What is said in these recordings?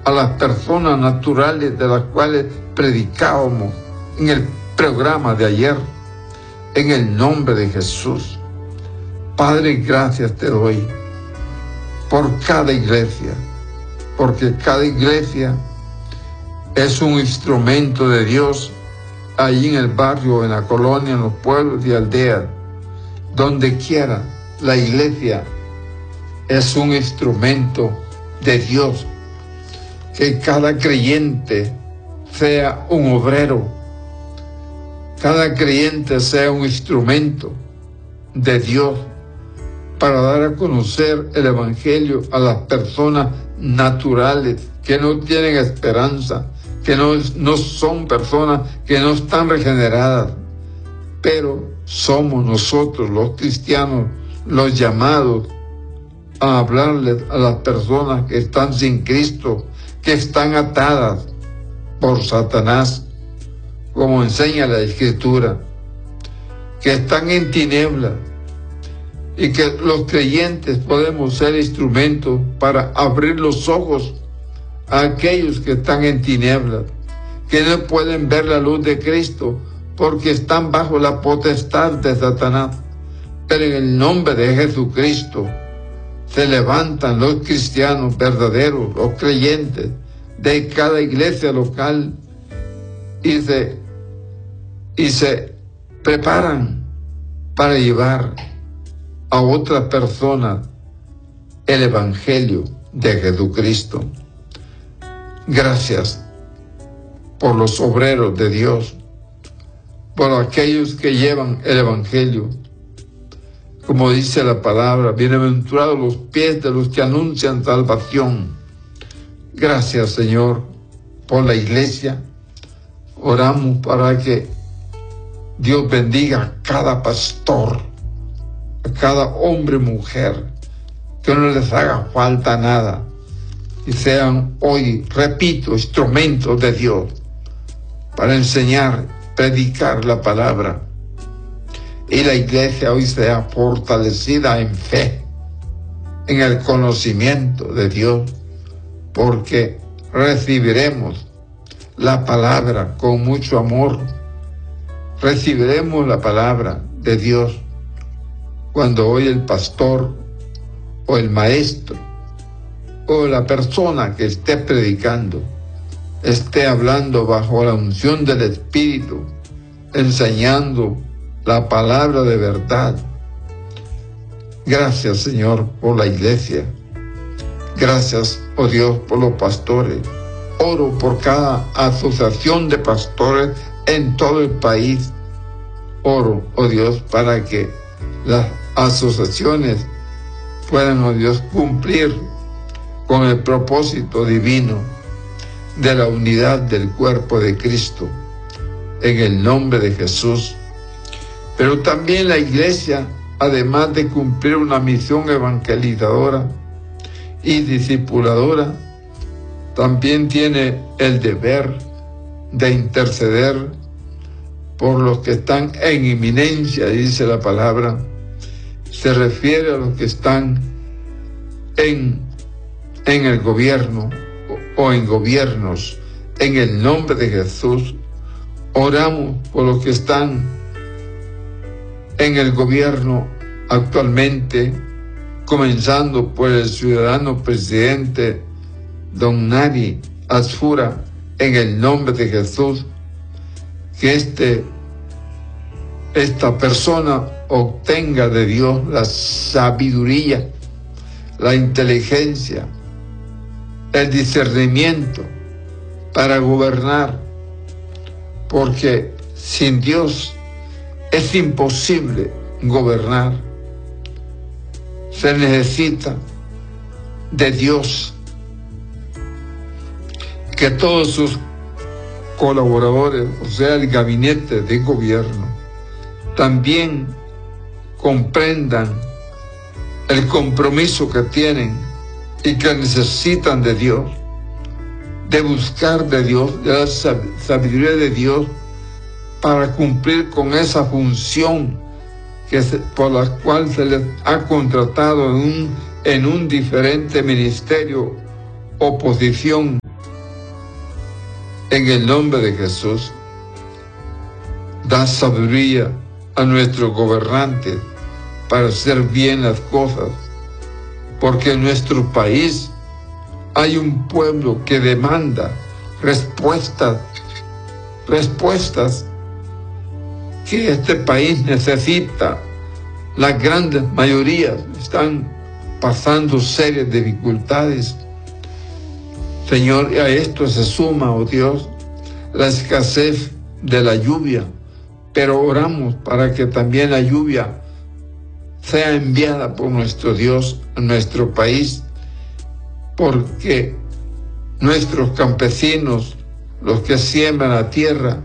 a las personas naturales de las cuales predicábamos en el programa de ayer, en el nombre de Jesús. Padre, gracias te doy por cada iglesia, porque cada iglesia es un instrumento de Dios ahí en el barrio, en la colonia, en los pueblos y aldeas, donde quiera. La iglesia es un instrumento de Dios. Que cada creyente sea un obrero, cada creyente sea un instrumento de Dios para dar a conocer el Evangelio a las personas naturales que no tienen esperanza, que no son personas que no están regeneradas, pero somos nosotros los cristianos los llamados a hablarles a las personas que están sin Cristo, que están atadas por Satanás, como enseña la Escritura, que están en tinieblas, y que los creyentes podemos ser instrumentos para abrir los ojos a aquellos que están en tinieblas, que no pueden ver la luz de Cristo porque están bajo la potestad de Satanás. Pero en el nombre de Jesucristo se levantan los cristianos verdaderos, los creyentes de cada iglesia local, y se preparan para llevar a otras personas el Evangelio de Jesucristo. Gracias por los obreros de Dios, por aquellos que llevan el Evangelio. Como dice la palabra, bienaventurados los pies de los que anuncian salvación. Gracias, Señor, por la iglesia. Oramos para que Dios bendiga a cada pastor, a cada hombre y mujer, que no les haga falta nada, y sean hoy, repito, instrumentos de Dios para enseñar, predicar la palabra, y la iglesia hoy sea fortalecida en fe, en el conocimiento de Dios, porque recibiremos la palabra con mucho amor, recibiremos la palabra de Dios cuando hoy el pastor o el maestro o la persona que esté predicando esté hablando bajo la unción del Espíritu, enseñando la palabra de verdad. Gracias, Señor, por la iglesia. Gracias, oh Dios, por los pastores. Oro por cada asociación de pastores en todo el país. Oro, oh Dios, para que las asociaciones puedan, oh Dios, cumplir con el propósito divino de la unidad del cuerpo de Cristo, en el nombre de Jesús. Pero también la iglesia, además de cumplir una misión evangelizadora y discipuladora, también tiene el deber de interceder por los que están en inminencia, dice la palabra. Se refiere a los que están en el gobierno o en gobiernos. En el nombre de Jesús, oramos por los que están en el gobierno actualmente, comenzando por el ciudadano presidente don Nari Asfura, en el nombre de Jesús, que esta persona obtenga de Dios la sabiduría, la inteligencia, el discernimiento para gobernar, porque sin Dios es imposible gobernar. Se necesita de Dios, que todos sus colaboradores, o sea, el gabinete de gobierno, también comprendan el compromiso que tienen y que necesitan de Dios, de buscar de Dios, de la sabiduría de Dios, para cumplir con esa función por la cual se les ha contratado en un diferente ministerio o posición En el nombre de Jesús, da sabiduría a nuestros gobernantes para hacer bien las cosas, porque en nuestro país hay un pueblo que demanda respuestas que este país necesita. Las grandes mayorías están pasando serias dificultades. Señor, y a esto se suma, oh Dios, la escasez de la lluvia, pero oramos para que también la lluvia sea enviada por nuestro Dios a nuestro país, porque nuestros campesinos, los que siembran la tierra,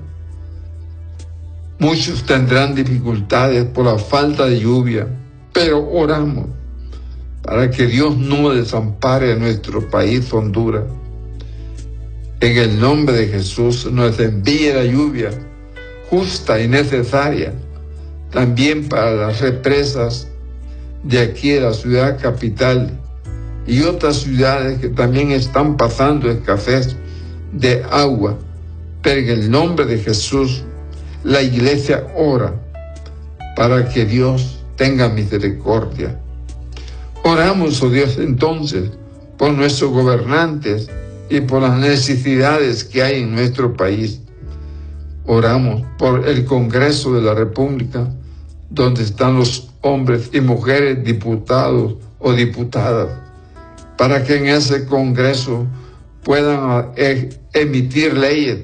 muchos tendrán dificultades por la falta de lluvia, pero oramos para que Dios no desampare a nuestro país, Honduras. En el nombre de Jesús nos envíe la lluvia justa y necesaria, también para las represas de aquí de la ciudad capital y otras ciudades que también están pasando escasez de agua. Pero en el nombre de Jesús, la iglesia ora para que Dios tenga misericordia. Oramos, oh Dios, entonces, por nuestros gobernantes y por las necesidades que hay en nuestro país. Oramos por el Congreso de la República, donde están los hombres y mujeres diputados o diputadas, para que en ese Congreso puedan emitir leyes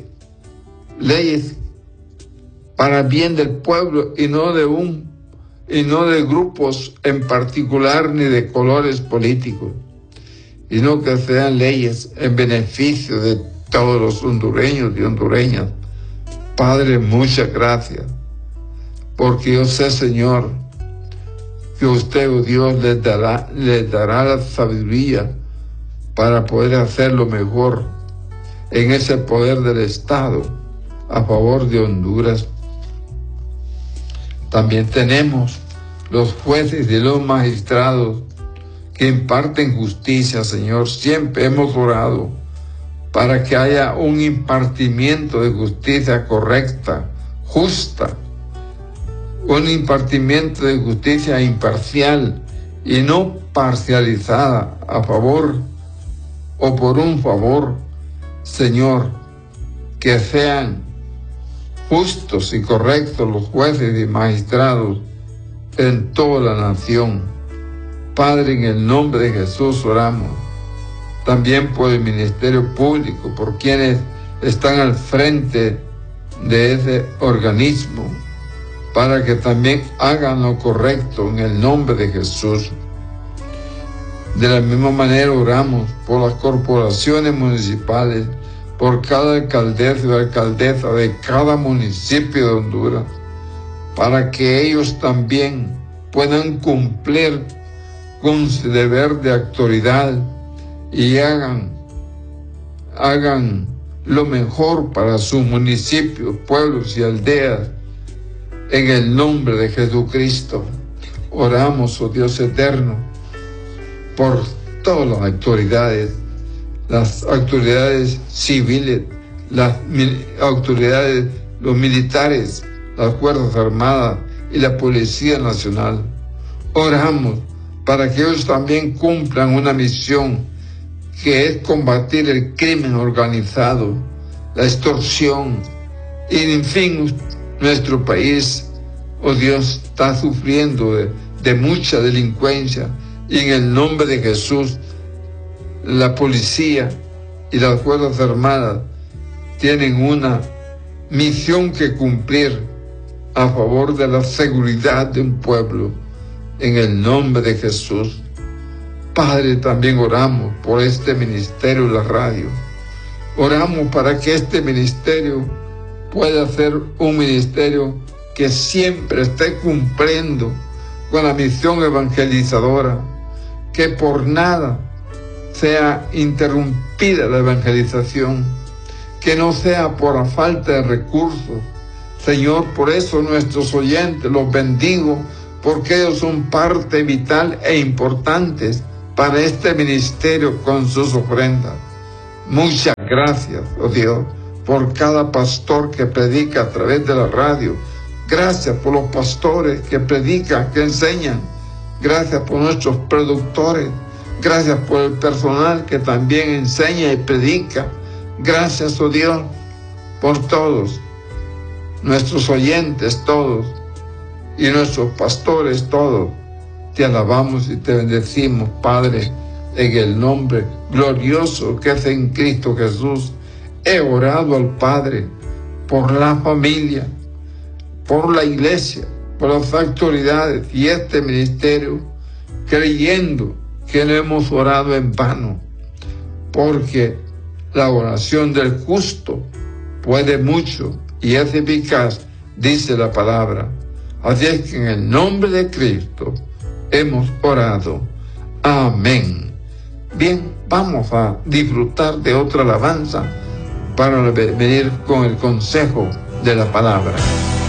para bien del pueblo y no de grupos en particular ni de colores políticos, sino que sean leyes en beneficio de todos los hondureños y hondureñas. Padre, muchas gracias, porque yo sé, Señor, que usted, oh Dios, les dará la sabiduría para poder hacerlo mejor en ese poder del Estado a favor de Honduras. También tenemos los jueces y los magistrados que imparten justicia, Señor. Siempre hemos orado para que haya un impartimiento de justicia correcta, justa, un impartimiento de justicia imparcial y no parcializada a favor o por un favor, Señor, que sean justos y correctos los jueces y magistrados en toda la nación. Padre, en el nombre de Jesús oramos también por el Ministerio Público, por quienes están al frente de ese organismo, para que también hagan lo correcto en el nombre de Jesús. De la misma manera oramos por las corporaciones municipales, por cada alcaldesa y alcaldesa de cada municipio de Honduras, para que ellos también puedan cumplir con su deber de autoridad y hagan lo mejor para sus municipios, pueblos y aldeas. En el nombre de Jesucristo oramos, oh Dios eterno, por todas las autoridades civiles, las autoridades, los militares, las Fuerzas Armadas y la Policía Nacional. Oramos para que ellos también cumplan una misión, que es combatir el crimen organizado, la extorsión, y en fin, nuestro país, oh Dios, está sufriendo de mucha delincuencia, y en el nombre de Jesús, la policía y las Fuerzas Armadas tienen una misión que cumplir a favor de la seguridad de un pueblo, en el nombre de Jesús. Padre, también oramos por este ministerio de la radio. Oramos para que este ministerio pueda ser un ministerio que siempre esté cumpliendo con la misión evangelizadora, que por nada sea interrumpida la evangelización, que no sea por la falta de recursos. Señor, por eso nuestros oyentes los bendigo, porque ellos son parte vital e importantes para este ministerio con sus ofrendas. Muchas gracias, oh Dios, por cada pastor que predica a través de la radio. Gracias por los pastores que predican, que enseñan. Gracias por nuestros productores. Gracias por el personal que también enseña y predica. Gracias, oh Dios, por todos, nuestros oyentes todos, y nuestros pastores todos. Te alabamos y te bendecimos, Padre, en el nombre glorioso que es en Cristo Jesús. He orado al Padre por la familia, por la iglesia, por las autoridades y este ministerio, creyendo que no hemos orado en vano, porque la oración del justo puede mucho y es eficaz, dice la palabra. Así es que en el nombre de Cristo hemos orado. Amén. Bien, vamos a disfrutar de otra alabanza para venir con el consejo de la palabra.